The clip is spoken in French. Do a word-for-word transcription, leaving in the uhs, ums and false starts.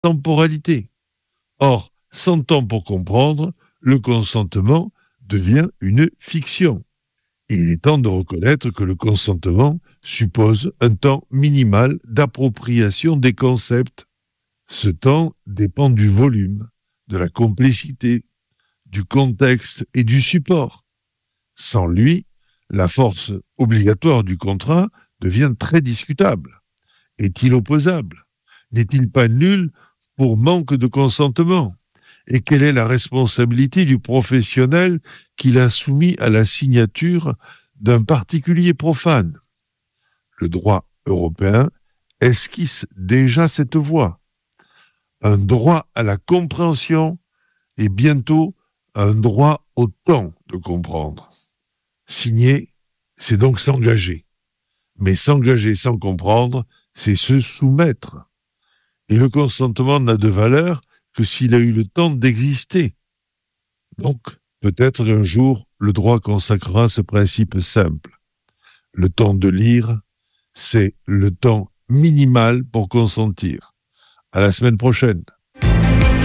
temporalité. Or, sans temps pour comprendre, le consentement devient une fiction. Il est temps de reconnaître que le consentement suppose un temps minimal d'appropriation des concepts. Ce temps dépend du volume, de la complexité, du contexte et du support. Sans lui, la force obligatoire du contrat devient très discutable. Est-il opposable? N'est-il pas nul pour manque de consentement? Et quelle est la responsabilité du professionnel qui l'a soumis à la signature d'un particulier profane? Le droit européen esquisse déjà cette voie. Un droit à la compréhension et bientôt un droit au temps de comprendre. Signer, c'est donc s'engager. Mais s'engager sans comprendre, c'est se soumettre. Et le consentement n'a de valeur que s'il a eu le temps d'exister. Donc, peut-être qu'un jour, le droit consacrera ce principe simple. Le temps de lire, c'est le temps minimal pour consentir. À la semaine prochaine.